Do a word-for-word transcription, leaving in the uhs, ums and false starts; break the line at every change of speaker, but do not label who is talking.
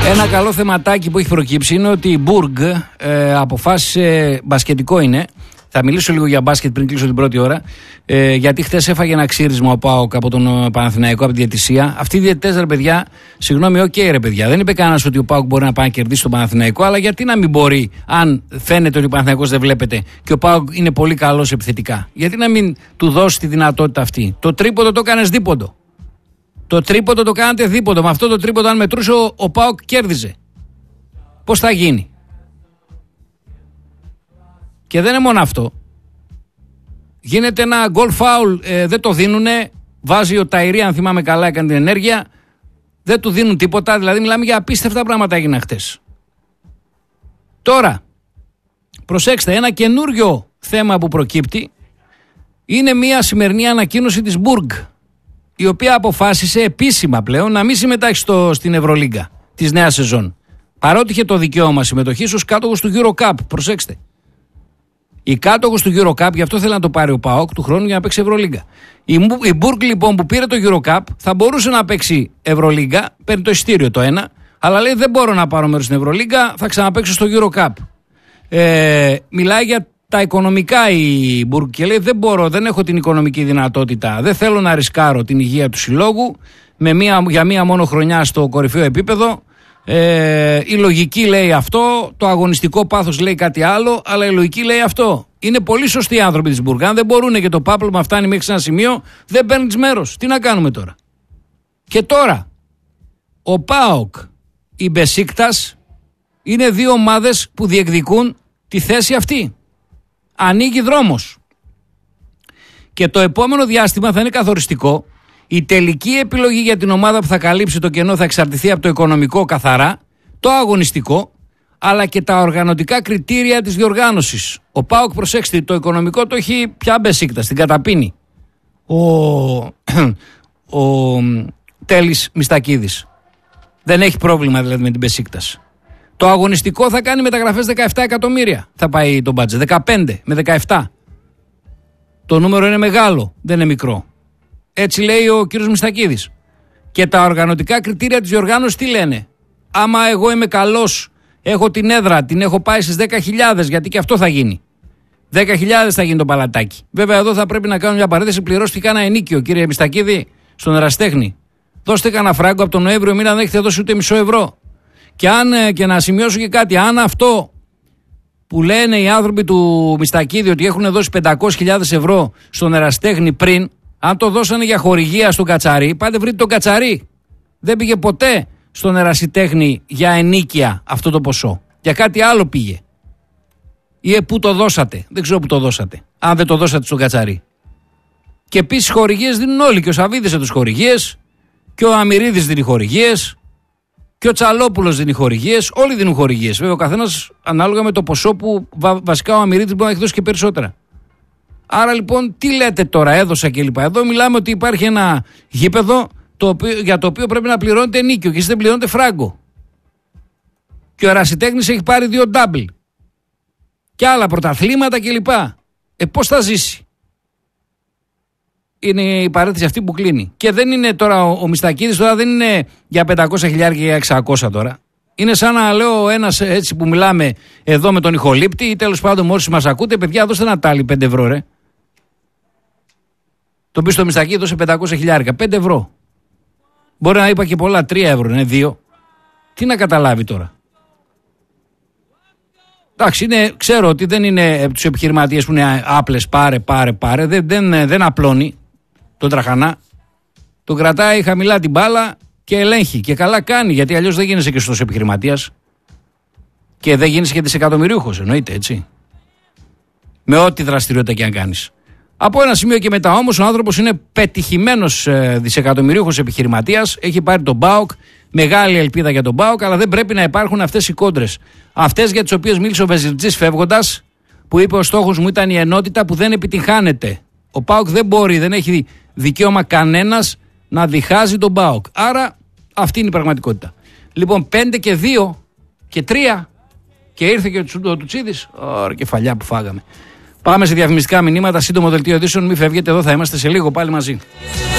Ένα καλό θεματάκι που έχει προκύψει είναι ότι η Μπουργκ ε, αποφάσισε, μπασκετικό είναι, θα μιλήσω λίγο για μπάσκετ πριν κλείσω την πρώτη ώρα, ε, γιατί χτες έφαγε ένα ξύρισμα ο ΠΑΟΚ από τον Παναθηναϊκό, από τη διαιτησία. Αυτοί οι διαιτητές, ρε παιδιά, συγγνώμη, οκ, okay, ρε παιδιά, δεν είπε κανένας ότι ο ΠΑΟΚ μπορεί να πάει να κερδίσει τον Παναθηναϊκό, αλλά γιατί να μην μπορεί, αν φαίνεται ότι ο Παναθηναϊκός δεν βλέπετε και ο ΠΑΟΚ είναι πολύ καλός επιθετικά, γιατί να μην του δώσει τη δυνατότητα αυτή? Το τρίποντο το έκανες δίποντο. Το τρίποντο το κάνατε δίποντο. Με αυτό το τρίποντο, αν μετρούσε, ο, ο ΠΑΟΚ κέρδιζε. Πώς θα γίνει? Και δεν είναι μόνο αυτό. Γίνεται ένα goal foul, ε, δεν το δίνουνε. Βάζει ο Ταϊρή, αν θυμάμαι καλά, έκανε την ενέργεια. Δεν του δίνουν τίποτα. Δηλαδή, μιλάμε για απίστευτα πράγματα έγιναν χτες. Τώρα, προσέξτε, ένα καινούριο θέμα που προκύπτει είναι μια σημερινή ανακοίνωση της Μπουργκ, η οποία αποφάσισε επίσημα πλέον να μην συμμετάχει στο, στην Ευρωλίγκα της νέας σεζόν. Παρότι είχε το δικαίωμα συμμετοχής ως κάτοχος του EuroCup. Προσέξτε. Η κάτοχος του EuroCup, γι' αυτό θέλει να το πάρει ο ΠΑΟΚ του χρόνου για να παίξει Ευρωλίγκα. Η, η Μπουργκ λοιπόν που πήρε το EuroCup θα μπορούσε να παίξει Ευρωλίγκα, παίρνει το εισιτήριο το ένα, αλλά λέει δεν μπορώ να πάρω μέρος στην Ευρωλίγκα, θα ξαναπαίξω στο EuroCup. Ε, μιλάει για τα οικονομικά η Μπουργκ και λέει δεν μπορώ, δεν έχω την οικονομική δυνατότητα, δεν θέλω να ρισκάρω την υγεία του συλλόγου με μία, για μία μόνο χρονιά στο κορυφαίο επίπεδο. Ε, η λογική λέει αυτό, το αγωνιστικό πάθος λέει κάτι άλλο, αλλά η λογική λέει αυτό. Είναι πολύ σωστοί οι άνθρωποι της Μπουργκ. Αν δεν μπορούν και το πάπλωμα φτάνει μέχρι σε ένα σημείο, δεν παίρνεις μέρος. Τι να κάνουμε τώρα? Και τώρα ο ΠΑΟΚ, η Μπεσίκτας είναι δύο ομάδες που διεκδικούν τη θέση αυτή. Ανοίγει δρόμος. Και το επόμενο διάστημα θα είναι καθοριστικό. Η τελική επιλογή για την ομάδα που θα καλύψει το κενό θα εξαρτηθεί από το οικονομικό καθαρά, το αγωνιστικό, αλλά και τα οργανωτικά κριτήρια της διοργάνωσης. Ο ΠΑΟΚ, προσέξτε, το οικονομικό το έχει πια Μπεσίκτας, την καταπίνει ο, ο Τέλης Μιστακίδης. Δεν έχει πρόβλημα δηλαδή με την Μπεσίκτας. Το αγωνιστικό θα κάνει μεταγραφές δεκαεπτά εκατομμύρια. Θα πάει το μπάτζετ, δεκαπέντε με δεκαεπτά. Το νούμερο είναι μεγάλο, δεν είναι μικρό. Έτσι λέει ο κύριος Μιστακίδης. Και τα οργανωτικά κριτήρια της διοργάνωσης τι λένε? Άμα εγώ είμαι καλός, έχω την έδρα, την έχω πάει στις δέκα χιλιάδες, γιατί και αυτό θα γίνει. δέκα χιλιάδες θα γίνει το παλατάκι. Βέβαια εδώ θα πρέπει να κάνω μια παρένθεση. Πληρώστε κανένα ενίκιο, κύριε Μιστακίδη, στον Εραστέχνη. Δώστε κανένα φράγκο από τον Νοέμβριο μήνα, δεν έχετε δώσει ούτε μισό ευρώ. Και, αν, και να σημειώσω και κάτι, αν αυτό που λένε οι άνθρωποι του Μιστακίδη ότι έχουν δώσει πεντακόσιες χιλιάδες ευρώ στον Εραστέχνη πριν, αν το δώσανε για χορηγία στον Κατσαρί, πάτε βρείτε τον Κατσαρί. Δεν πήγε ποτέ στον Ερασιτέχνη για ενίκεια αυτό το ποσό. Για κάτι άλλο πήγε. Ή πού το δώσατε. Δεν ξέρω πού το δώσατε. Αν δεν το δώσατε στον Κατσαρί. Και επίσης χορηγίες δίνουν όλοι. Και ο Σαββίδης έδωσε χορηγίες. Και ο Αμυρίδης δίνει χορηγίες. Και ο Τσαλόπουλος δίνει χορηγίες. Όλοι δίνουν χορηγίες. Βέβαια ο καθένας ανάλογα με το ποσό που βα, βασικά ο Αμυρίδης μπορεί να έχει δώσει και περισσότερα. Άρα λοιπόν τι λέτε τώρα, έδωσα κλπ. Εδώ μιλάμε ότι υπάρχει ένα γήπεδο το οποίο, για το οποίο πρέπει να πληρώνετε ενίκιο και εσείς δεν πληρώνετε φράγκο. Και ο Ερασιτέχνης έχει πάρει δύο ντάμπλ. Και άλλα πρωταθλήματα κλπ. Ε, πώς θα ζήσει? Είναι η παρένθεση αυτή που κλείνει. Και δεν είναι τώρα ο, ο Μιστακίδης, τώρα δεν είναι για πεντακόσια χιλιάδες και για εξακόσια τώρα. Είναι σαν να λέω ένας έτσι που μιλάμε εδώ με τον ηχολήπτη ή τέλος πάντων όσοι μας ακούτε, παιδιά, δώστε ένα τάλι πέντε ευρώ, ρε. Τον πει στο Μιστακίδη, δώσε πεντακόσια χιλιάδες, πέντε ευρώ. Μπορεί να είπα και πολλά, τρία ευρώ, είναι δύο. Τι να καταλάβει τώρα? Εντάξει, είναι, ξέρω ότι δεν είναι τους επιχειρηματίες που είναι άπλες, πάρε, πάρε, πάρε. Δεν, δεν, δεν απλώνει τον τραχανά. Τον κρατάει χαμηλά την μπάλα και ελέγχει. Και καλά κάνει, γιατί αλλιώς δεν γίνεσαι και σωστός επιχειρηματίας. Και δεν γίνεσαι και δισεκατομμυρίουχος, εννοείται, έτσι. Με ό,τι δραστηριότητα και αν κάνεις. Από ένα σημείο και μετά όμως ο άνθρωπος είναι πετυχημένος ε, δισεκατομμυρίουχος επιχειρηματίας. Έχει πάρει τον ΠΑΟΚ. Μεγάλη ελπίδα για τον ΠΑΟΚ, αλλά δεν πρέπει να υπάρχουν αυτές οι κόντρες. Αυτές για τις οποίες μίλησε ο Βεζιρτζής φεύγοντας, που είπε ο στόχος μου ήταν η ενότητα που δεν επιτυγχάνεται. Ο ΠΑΟΚ δεν μπορεί, δεν έχει δικαίωμα κανένας να διχάζει τον ΠΑΟΚ. Άρα αυτή είναι η πραγματικότητα. Λοιπόν, πέντε και δύο και τρία και ήρθε και ο Τουτσίδης. Ωραία, κεφαλιά που φάγαμε. Πάμε σε διαφημιστικά μηνύματα, σύντομο δελτίο ειδήσεων. Μην φεύγετε, εδώ θα είμαστε σε λίγο πάλι μαζί.